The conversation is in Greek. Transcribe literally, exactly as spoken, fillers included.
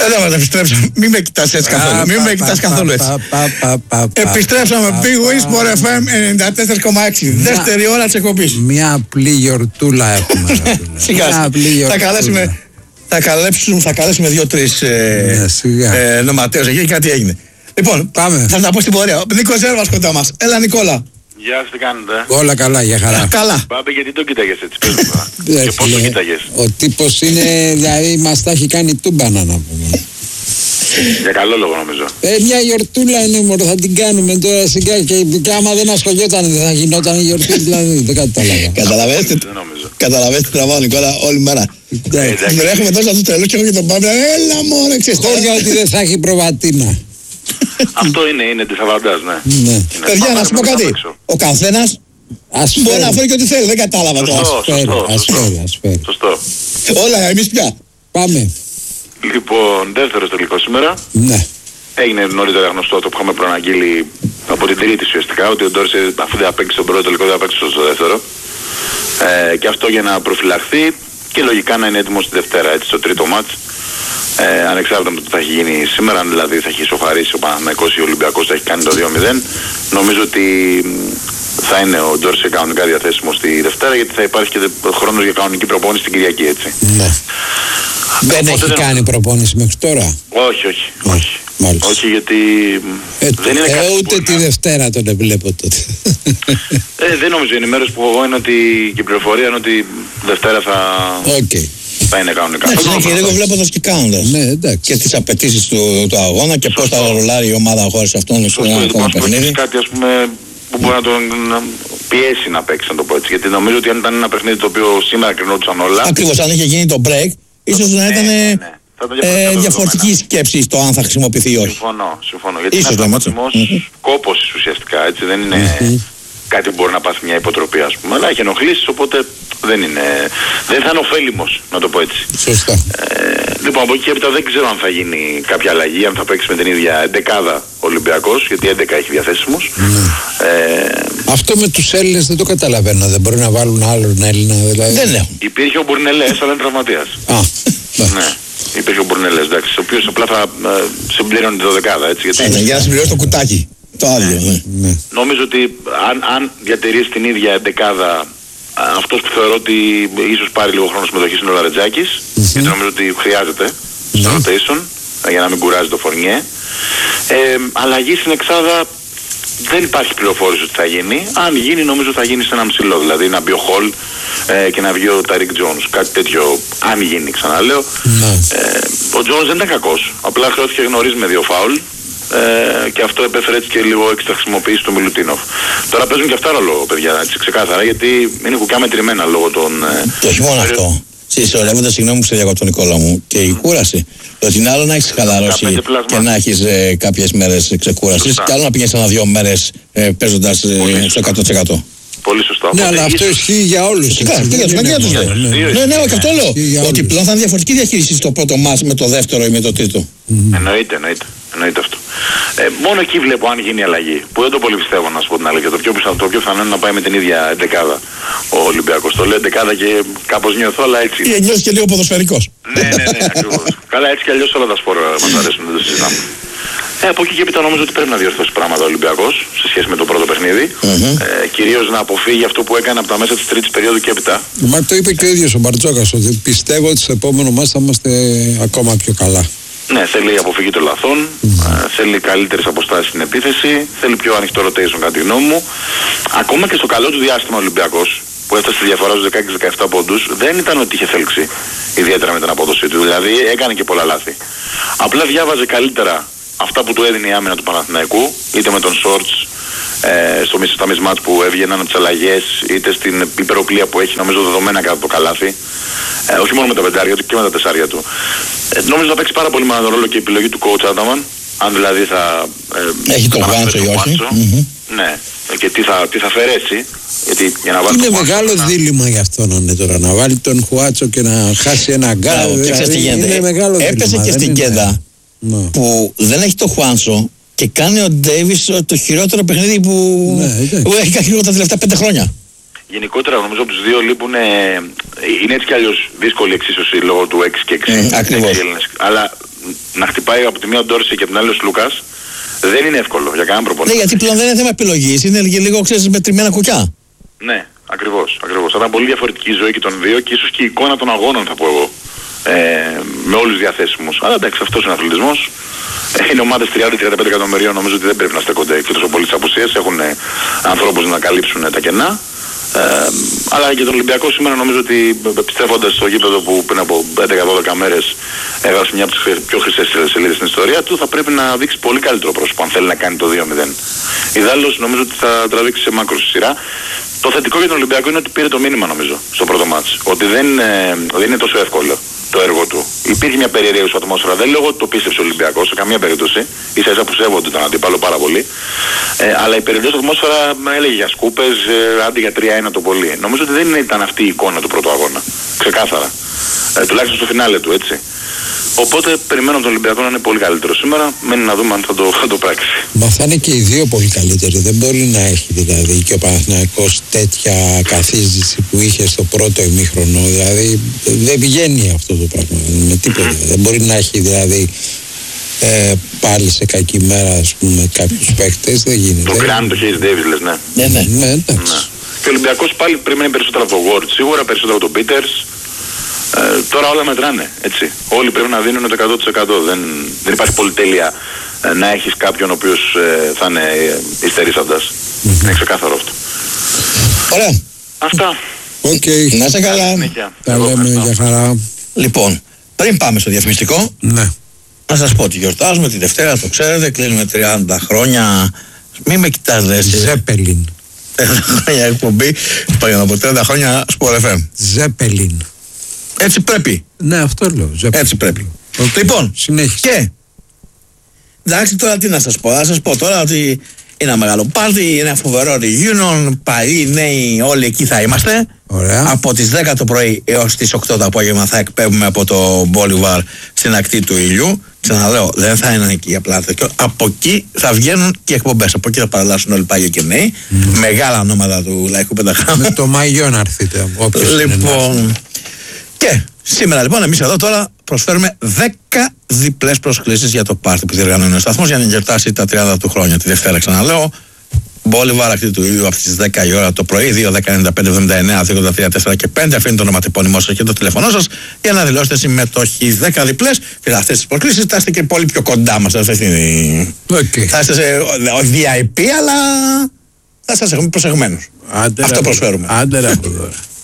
Εδώ μας επιστρέψαμε. Μην με κοιτάς έτσι καθόλου. Μην με κοιτάς καθόλου έτσι. Επιστρέψαμε. Big Wins Sport εφ εμ ενενήντα τέσσερα κόμμα έξι. Δεύτερη ώρα της εκπομπής. Μια απλή γιορτούλα έχουμε. Σιγά. Θα καλέσουμε. Θα καλέσουμε, θα καλέσουμε δύο-τρεις ε, ε, νοματέους εκεί και κάτι έγινε. Λοιπόν, πάμε. Θα τα πω στην πορεία. Νίκος Ζέρβας κοντά μας. Έλα Νικόλα. Γεια σας, τι κάνετε? Όλα καλά, για χαρά. Καλά. Πάμε, γιατί το κοίταγες έτσι, πες μου τώρα. Και πώς το κοίταγες? Ο τύπος είναι, δηλαδή μας τα έχει κάνει τούμπανα να πούμε. Για καλό λόγο νομίζω. Ε, μια γιορτούλα είναι μωρό, θα την κάνουμε τώρα σιγά και, και άμα δεν ασχολιόταν δεν θα γινόταν η γιορτή, δηλαδή δεν κατάλαβα. Καταλαβαίνετε, καταλαβαίνετε τραβάω Νικόλα όλη μέρα. Δεν έχουμε τόσο του τρελούς και εγώ και τον Παύλο, έλα μωρέ, χώρια ότι δεν θα έχει προβατίνα. Αυτό είναι, είναι της αβαντάζ, ναι. Παιδιά, να σου πω κάτι, ο καθένας μπορεί να φέρει και ό,τι θέλει, δεν κατάλαβα τώρα. Σωστό. Όλα, εμείς πια. Πάμε. Λοιπόν, δεύτερο τελικό σήμερα. Ναι. Έγινε νωρίτερα γνωστό το που είχαμε προαναγγείλει από την τρίτη ουσιαστικά, ότι ο Ντόρσε αφού δεν απέκτησε τον πρώτο τελικό, δεν απέκτησε στο δεύτερο. Ε, και αυτό για να προφυλαχθεί και λογικά να είναι έτοιμο τη Δευτέρα, έτσι, στο τρίτο μάτς. Ε, ανεξάρτητα με το τι θα έχει γίνει σήμερα, αν δηλαδή θα έχει ισοφαρίσει ο Παναθηναϊκός ή ο Ολυμπιακός, θα έχει κάνει το δύο μηδέν. Νομίζω ότι θα είναι ο Ντόρσε κανονικά διαθέσιμο στη Δευτέρα, γιατί θα υπάρχει και χρόνος για κανονική προπόνηση την Κυριακή, έτσι. Ναι. Δεν Οπότε έχει δεν... κάνει προπόνηση μέχρι τώρα. Όχι, όχι, όχι. Μάλιστα. Όχι, γιατί ε, δεν είναι ε, κάτι ούτε τη να... Δευτέρα τον βλέπω τότε. ε, δεν νομίζω, η ενημέρωση που έχω είναι ότι και η πληροφορία είναι ότι Δευτέρα θα... Okay. Θα είναι κανονικά. Εντάξει, και λίγο βλέποντας και κάνοντας. Ναι, εντάξει. Και τις απαιτήσεις του, του αγώνα και πώς θα ρολάρει η ομάδα χωρίς αυτόν στο ακόμα παιχνίδι. Κάτι ας πούμε που μπορεί να τον πιέσει να παίξει, να το πω έτσι. Γιατί νομίζω ότι αν ήταν ένα παιχνίδι το οποίο σήμερα κρινόντουσαν όλα. Ακριβώς, αν είχε γίνει το break, ίσως να ήταν ε, ε, διαφορετική σκέψη στο αν θα χρησιμοποιηθεί ή όχι. Συμφωνώ, συμφωνώ. Γιατί ίσως είναι πραγματισμός κόπωσης ουσιαστικά, έτσι. Δεν είναι κάτι που μπορεί να πάθει μια υποτροπή, ας πούμε. Αλλά έχει ενοχλήσεις, οπότε δεν είναι, δεν θα είναι ωφέλιμος, να το πω έτσι. Σωστά. Ε, λοιπόν, από εκεί και έπειτα δεν ξέρω αν θα γίνει κάποια αλλαγή, αν θα παίξει με την ίδια εντεκάδα Ολυμπιακός, γιατί έντεκα έχει διαθέσιμους. Mm. Ε, Αυτό με τους Έλληνες δεν το καταλαβαίνω, δεν μπορεί να βάλουν άλλον Έλληνα δηλαδή. Δεν λέω. Υπήρχε ο Μπουρνελές, αλλά είναι τραυματίας. Α, ναι. Υπήρχε ο Μπουρνελές, εντάξει, ο οποίος απλά θα ε, συμπληρώνει τη δωδεκάδα, έτσι. Γιατί... Ναι, για να συμπληρώσει το κουτάκι. Το άδειο, ναι. Ναι. Νομίζω ότι αν, αν διατηρήσει την ίδια εντεκάδα, αυτός που θεωρώ ότι ίσως πάρει λίγο χρόνο συμμετοχής είναι ο Λαρετζάκης, mm-hmm. γιατί νομίζω ότι χρειάζεται mm-hmm. στο rotation, για να μην κουράζει το Φορνιέ. Ε, αλλαγή στην εξάδα δεν υπάρχει πληροφόρηση ότι θα γίνει. Αν γίνει, νομίζω θα γίνει σε ένα ψηλό, δηλαδή να μπει ο Χολ ε, και να βγει ο Ταρίκ Τζόνς. Κάτι τέτοιο, αν γίνει, ξαναλέω. Mm-hmm. Ε, ο Τζόνς δεν ήταν κακός, απλά χρεώθηκε γνωρίζει με δύο φάουλ. Ε, και αυτό επέφερε έτσι και λίγο έξτρα χρησιμοποίηση του Μιλουτίνοφ. Τώρα παίζουν και αυτά ρόλο, παιδιά, έτσι ξεκάθαρα, γιατί είναι κουκιά μετρημένα λόγω των... Ε, και όχι μόνο αυτό. Συσσωρεύοντας, συγγνώμη που σε διακόπτω Νικόλα μου, και η κούραση. Το ότι είναι άλλο να έχεις χαλαρώσει και να έχεις ε, κάποιες μέρες ξεκούρασης, και άλλο να πηγαίνεις ένα δύο μέρες ε, παίζοντας ε, στο εκατό τοις εκατό. Πολύ σωστό. Ναι, αλλά αυτό ισχύει για όλους. Και για τους μαγκέτους. Ναι, ναι, και αυτό λέω. Ότι πλέον θα είναι διαφορετική διαχείριση στο πρώτο μάτς με το δεύτερο ή με το τρίτο. Εννοείται, εννοείται. Εννοείται αυτό. Ε, μόνο εκεί βλέπω αν γίνει αλλαγή. Που δεν το πολύ πιστεύω, να σου πω την αλήθεια. Το πιο πιθανό, το πιο πιθανό είναι να πάει με την ίδια εντεκάδα ο Ολυμπιακός. Το λέω εντεκάδα και κάπως νιώθω, αλλά έτσι. Ή νιώθεις και λίγο ποδοσφαιρικός. Ναι, ναι, ναι, ακριβώς. Καλά, έτσι κι αλλιώς όλα τα σπόρα μας αρέσουν, δεν το συζητάμε. Ε, από εκεί και έπειτα νομίζω ότι πρέπει να διορθώσει πράγματα ο Ολυμπιακός σε σχέση με το πρώτο παιχνίδι. Mm-hmm. Ε, κυρίως να αποφύγει αυτό που έκανε από τα μέσα της τρίτης περίοδου και έπειτα. Μα το είπε και ο ίδιος ο Μπαρτζόκας, ότι πιστεύω ότι στο επόμενο μας θα είμαστε ακόμα πιο καλά. Ναι, θέλει αποφυγή των λαθών, mm. ε, θέλει καλύτερες αποστάσεις στην επίθεση, θέλει πιο ανοιχτό rotation κατά τη γνώμη μου. Ακόμα και στο καλό του διάστημα ο Ολυμπιακός, που έφτασε στη διαφορά στους δεκαέξι δεκαεπτά πόντους, δεν ήταν ότι είχε θέλξει ιδιαίτερα με την απόδοσή του, δηλαδή έκανε και πολλά λάθη. Απλά διάβαζε καλύτερα αυτά που του έδινε η άμυνα του Παναθηναϊκού, είτε με τον Shorts, ε, στο, στα μισμάτς που έβγαιναν από τις αλλαγές, είτε στην υπεροπλία που έχει νομίζω δεδομένα κατά το καλάθι. Ε, όχι μόνο με τα πεντάρια του και με τα τεσσάρια του. Ε, νομίζω θα παίξει πάρα πολύ μεγάλο ρόλο και η επιλογή του coach Άνταμαν. Αν δηλαδή θα... Ε, έχει το Χουάντσο ή όχι. Mm-hmm. Ναι. Και τι θα, τι θα αφαιρέσει. Γιατί για να βάλει είναι μεγάλο να... δίλημμα για αυτόν είναι τώρα. Να βάλει τον Χουάτσο και να χάσει ένα γκάλ. Είναι μεγάλο δίλημμα. Έπεσε και στην Κέντα ναι. που δεν έχει το Χουάντσο και κάνει ο Ντέιβις το χειρότερο παιχνίδι που, ναι, που έχει κάνει τα τελευταία πέντε χρόνια. Γενικότερα νομίζω από τους δύο λείπουν, ε, είναι έτσι κι αλλιώς δύσκολη εξίσωση λόγω του έξι και έξι. Ε, ακριβώς. Αλλά να χτυπάει από τη μία ο Ντόρση και από την άλλη ο Λούκας δεν είναι εύκολο για κανέναν προπονητή. Ναι, γιατί πλέον δεν είναι θέμα επιλογής, είναι λίγο, ξέρεις, μετρημένα κουκιά. Ναι, ακριβώς, ακριβώς. Θα ήταν πολύ διαφορετική η ζωή και των δύο και ίσως και η εικόνα των αγώνων, θα πω εγώ. Ε, με όλους τους διαθέσιμους. Αλλά εντάξει, αυτός είναι ο αθλητισμός. Είναι ομάδες τριάντα με τριάντα πέντε εκατομμυρίων, νομίζω ότι δεν πρέπει να στέκονται και τόσο πολύ τις απουσίες. Έχουν ε, ανθρώπους να καλύψουν τα κενά. Ε, αλλά και τον Ολυμπιακό σήμερα νομίζω ότι επιστρέφοντας στο γήπεδο που πριν από έντεκα δώδεκα μέρες έγραψε μια από τις πιο χρυσές σελίδες στην ιστορία του, θα πρέπει να δείξει πολύ καλύτερο πρόσωπο αν θέλει να κάνει το δύο μηδέν. Ιδάλλως νομίζω ότι θα τραβήξει σε μάκρο στη σειρά. Το θετικό για τον Ολυμπιακό είναι ότι πήρε το μήνυμα νομίζω στο πρώτο μάτς. Ότι δεν, ε, δεν είναι τόσο εύκολο το έργο του. Υπήρχε μια περίεργη ατμόσφαιρα. Δεν λέω ότι το πίστεψε ο Ολυμπιακός σε καμία περίπτωση. Ίσα ίσα που σέβονται τον αντίπαλο πάρα πολύ. Ε, αλλά η περίεργη ατμόσφαιρα έλεγε για σκούπες, ε, άντι για τρία ένα το πολύ. Νομίζω ότι δεν ήταν αυτή η εικόνα του πρώτου αγώνα. Ξεκάθαρα. Ε, τουλάχιστον στο φινάλε του, έτσι. Οπότε περιμένω τον Ολυμπιακό να είναι πολύ καλύτερο σήμερα. Μένει να δούμε αν θα το, θα το πράξει. Μα θα είναι και οι δύο πολύ καλύτεροι. Δεν μπορεί να έχει δηλαδή και ο Παναθηναϊκός τέτοια καθίζηση που είχε στο πρώτο ημίχρονο. Δηλαδή δεν πηγαίνει αυτό το πράγμα με τίποτα. Mm-hmm. Δεν μπορεί να έχει δηλαδή ε, πάλι σε κακή μέρα ας πούμε κάποιους παίκτες. Δεν γίνεται. Το κράνο το Hayes Davis λες, ναι. Ναι, ναι. ναι, εντάξει. ναι. Και ο Ολυμπιακός πάλι περιμένει περισσότερο από τον Ward. Σίγουρα περισσότερο από τον Peters. Ε, τώρα όλα μετράνε, έτσι. Όλοι πρέπει να δίνουν το εκατό τοις εκατό. Δεν, δεν υπάρχει πολυτέλεια ε, να έχεις κάποιον ο οποίος ε, θα είναι ε, υστερήσαντας. Mm-hmm. Είναι ξεκάθαρο αυτό. Ωραία. Αυτά. Οκ. Okay. Να είσαι καλά. Τα λέμε για χαρά. Λοιπόν, πριν πάμε στο διαφημιστικό, ναι. να σας πω ότι γιορτάζουμε τη Δευτέρα, το ξέρετε, κλείνουμε τριάντα χρόνια. Μην με κοιτάς, δε εσύ. Ζέπελιν. τριάντα χρόνια εκπομπή, πάνω από τριάντα χρόνια Sport εφ εμ. Ζέπελιν. Έτσι πρέπει. Ναι, αυτό λέω. Ζέπελιν. Έτσι πρέπει. Okay. Λοιπόν, συνέχισε. Και, εντάξει τώρα τι να σας πω, θα σας πω τώρα ότι είναι ένα μεγάλο πάρτι, είναι ένα φοβερό reunion, παλιοί, νέοι, όλοι εκεί θα είμαστε. Ωραία. Από τις δέκα το πρωί έως τις οκτώ το απόγευμα θα εκπέμπουμε από το Μπόλιβαρ στην ακτή του ηλιού. Ξαναλέω, δεν θα είναι εκεί απλά τέτοιο. Από εκεί θα βγαίνουν και εκπομπές. Από εκεί θα παραλλάσσουν όλοι πάλι και νέοι. Mm. Μεγάλα ονόματα του Λαϊκού Πενταγράμμου. Με το Μαγιό να έρθετε. Λοιπόν. Και σήμερα λοιπόν εμείς εδώ τώρα προσφέρουμε δέκα διπλές προσκλήσεις για το πάρτι που διοργανώνει ο σταθμός για να γιορτάσει τα τριάντα του χρόνια. Τη Δευτέρα ξαναλέω. Μπόλιβαρ, ακτή του ήλιου από τις δέκα η ώρα το πρωί, δύο δέκα ενενήντα πέντε εβδομήντα εννέα δύο ογδόντα τρία τέσσερα και πέντε. Αφήνει το ονοματεπώνυμό σας και το τηλέφωνό σας για να δηλώσετε συμμετοχή. δέκα διπλές και αυτές τις προσκλήσεις θα είστε και πολύ πιο κοντά μας. Okay. Θα είστε σε βι άι πι, αλλά θα σας έχουμε προσεγμένους. Αυτό προσφέρουμε. Άντε,